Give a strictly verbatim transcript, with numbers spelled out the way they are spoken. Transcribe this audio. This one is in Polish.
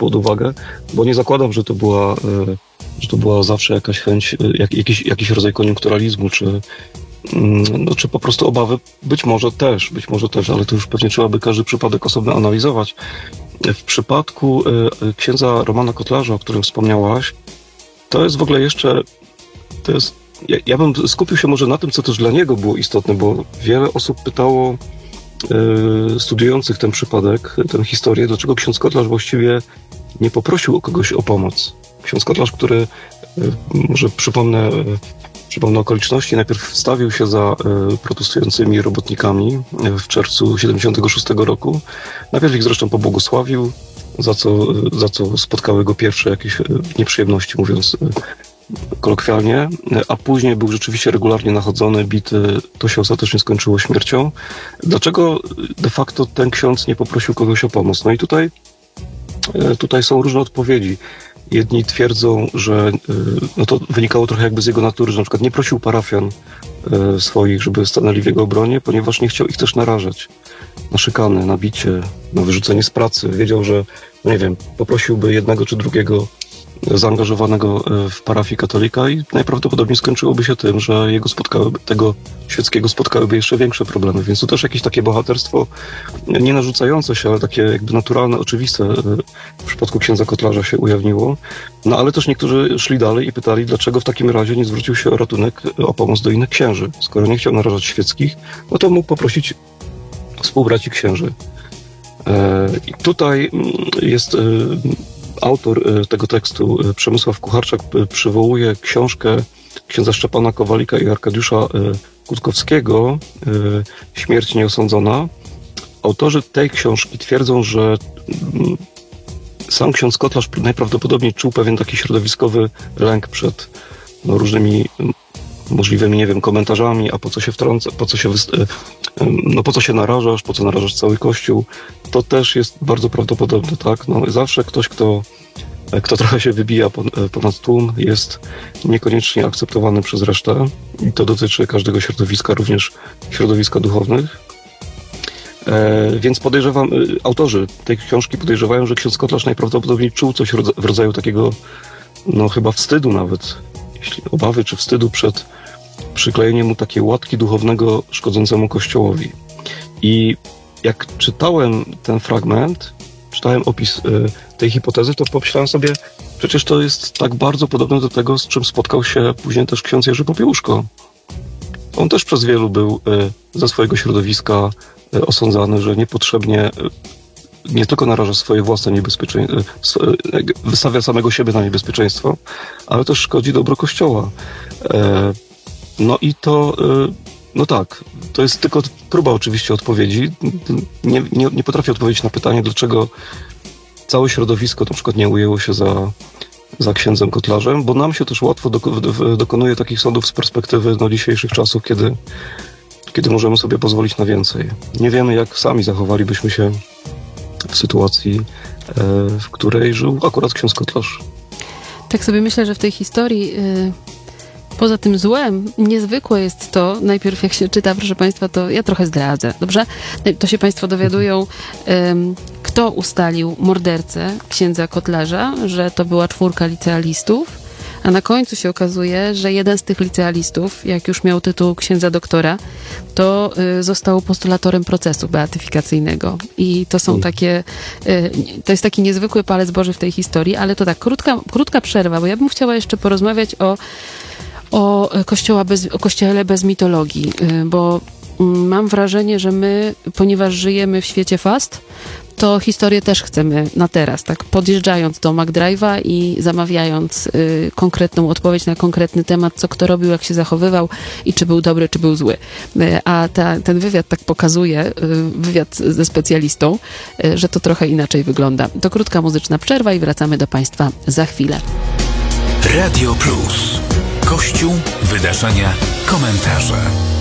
pod uwagę, bo nie zakładam, że to była, że to była zawsze jakaś chęć, jak, jakiś, jakiś rodzaj koniunkturalizmu, czy, no, czy po prostu obawy. Być może też, być może też, ale to już pewnie trzeba by każdy przypadek osobno analizować. W przypadku księdza Romana Kotlarza, o którym wspomniałaś, to jest w ogóle jeszcze, to jest, ja, ja bym skupił się może na tym, co też dla niego było istotne, bo wiele osób pytało y, studiujących ten przypadek, tę historię, dlaczego ksiądz Kotlarz właściwie nie poprosił o kogoś o pomoc. Ksiądz Kotlarz, który, y, może przypomnę, y, przypomnę okoliczności, najpierw wstawił się za y, protestującymi robotnikami w czerwcu siedemdziesiątego szóstego roku. Najpierw ich zresztą pobłogosławił, za co, za co spotkały go pierwsze jakieś nieprzyjemności, mówiąc kolokwialnie, a później był rzeczywiście regularnie nachodzony, bity. To się ostatecznie skończyło śmiercią. Dlaczego de facto ten ksiądz nie poprosił kogoś o pomoc? No i tutaj, tutaj są różne odpowiedzi. Jedni twierdzą, że no to wynikało trochę jakby z jego natury, że na przykład nie prosił parafian swoich, żeby stanęli w jego obronie, ponieważ nie chciał ich też narażać na szykany, na bicie, na wyrzucenie z pracy. Wiedział, że, no nie wiem, poprosiłby jednego czy drugiego zaangażowanego w parafii katolika i najprawdopodobniej skończyłoby się tym, że jego spotkałyby, tego świeckiego spotkałyby jeszcze większe problemy. Więc to też jakieś takie bohaterstwo nie narzucające się, ale takie jakby naturalne, oczywiste w przypadku księdza Kotlarza się ujawniło. No ale też niektórzy szli dalej i pytali, dlaczego w takim razie nie zwrócił się o ratunek, o pomoc do innych księży. Skoro nie chciał narażać świeckich, no to mógł poprosić współbraci księży. I tutaj jest autor tego tekstu, Przemysław Kucharczak, przywołuje książkę księdza Szczepana Kowalika i Arkadiusza Kutkowskiego Śmierć nieosądzona. Autorzy tej książki twierdzą, że sam ksiądz Kotlarz najprawdopodobniej czuł pewien taki środowiskowy lęk przed no, różnymi możliwymi, nie wiem, komentarzami, a po co się wtrąca, po co się, no po co się narażasz, po co narażasz cały Kościół. To też jest bardzo prawdopodobne, tak? No, zawsze ktoś, kto, kto trochę się wybija ponad tłum, jest niekoniecznie akceptowany przez resztę. I to dotyczy każdego środowiska, również środowiska duchownych. E, więc podejrzewam, autorzy tej książki podejrzewają, że ksiądz Kotlarz najprawdopodobniej czuł coś w rodzaju takiego, no chyba wstydu nawet, jeśli obawy czy wstydu przed przyklejeniem mu takiej łatki duchownego szkodzącemu Kościołowi. I jak czytałem ten fragment, czytałem opis y, tej hipotezy, to pomyślałem sobie, przecież to jest tak bardzo podobne do tego, z czym spotkał się później też ksiądz Jerzy Popiełuszko. On też przez wielu był y, ze swojego środowiska y, osądzany, że niepotrzebnie y, nie tylko naraża swoje własne niebezpieczeństwo, wystawia samego siebie na niebezpieczeństwo, ale też szkodzi dobro Kościoła. No i to, no tak, to jest tylko próba oczywiście odpowiedzi. Nie, nie, nie potrafię odpowiedzieć na pytanie, dlaczego całe środowisko na przykład nie ujęło się za, za księdzem Kotlarzem, bo nam się też łatwo doko- dokonuje takich sądów z perspektywy no, dzisiejszych czasów, kiedy, kiedy możemy sobie pozwolić na więcej. Nie wiemy, jak sami zachowalibyśmy się w sytuacji, w której żył akurat ksiądz Kotlarz. Tak sobie myślę, że w tej historii yy, poza tym złem niezwykłe jest to, najpierw jak się czyta, proszę Państwa, to ja trochę zdradzę, dobrze? To się Państwo dowiadują, yy, kto ustalił mordercę księdza Kotlarza, że to była czwórka licealistów, a na końcu się okazuje, że jeden z tych licealistów, jak już miał tytuł księdza doktora, to y, został postulatorem procesu beatyfikacyjnego. I to są takie, y, to jest taki niezwykły palec Boży w tej historii, ale to tak, krótka, krótka przerwa, bo ja bym chciała jeszcze porozmawiać o, o, kościoła bez, o kościele bez mitologii, y, bo y, mam wrażenie, że my, ponieważ żyjemy w świecie fast, to historię też chcemy na teraz, tak podjeżdżając do McDrive'a i zamawiając y, konkretną odpowiedź na konkretny temat, co kto robił, jak się zachowywał i czy był dobry, czy był zły. Y, a ta, ten wywiad tak pokazuje, y, wywiad ze specjalistą, y, że to trochę inaczej wygląda. To krótka muzyczna przerwa i wracamy do Państwa za chwilę. Radio Plus. Kościół, wydarzenia, komentarze.